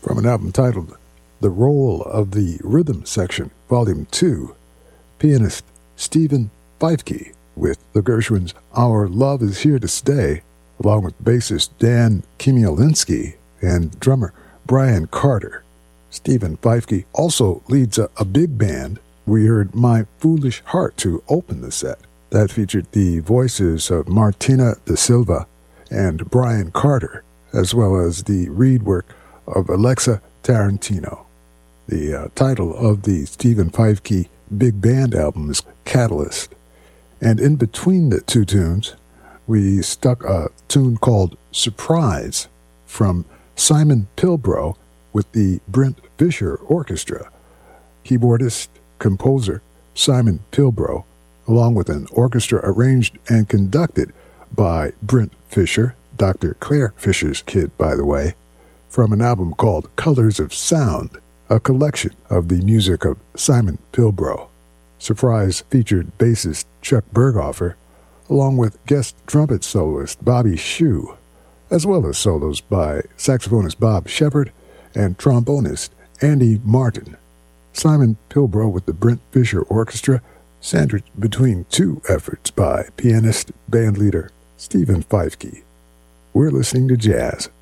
from an album titled The Role of the Rhythm Section, Volume 2, pianist Stephen Feifke with the Gershwins' Our Love Is Here to Stay, along with bassist Dan Chmielinski and drummer Brian Carter. Stephen Feifke also leads a big band. We heard My Foolish Heart to open the set. That featured the voices of Martina da Silva and Brian Carter, as well as the reed work of Alexa Tarantino. The title of the Stephen Feifke Big Band album is Catalyst. And in between the two tunes, we stuck a tune called Surprise from Simon Pilbrow with the Brent Fisher Orchestra. Keyboardist, composer Simon Pilbrow, along with an orchestra arranged and conducted by Brent Fisher, Dr. Claire Fisher's kid, by the way, from an album called Colors of Sound, a collection of the music of Simon Pilbrow. Surprise featured bassist Chuck Berghofer, along with guest trumpet soloist Bobby Shew, as well as solos by saxophonist Bob Shepard and trombonist Andy Martin. Simon Pilbrow with the Brent Fisher Orchestra, sandwiched between two efforts by pianist bandleader Stephen Feifke. We're listening to jazz